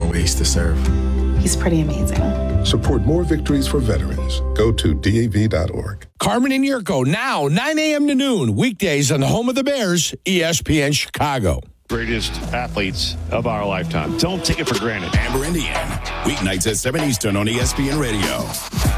ways to serve. He's pretty amazing. Support more victories for veterans. Go to DAV.org. Carmen and Yurko, now 9 a.m. to noon, weekdays on the home of the Bears, ESPN Chicago. Greatest athletes of our lifetime. Don't take it for granted. Amber Indian, weeknights at 7 Eastern on ESPN Radio.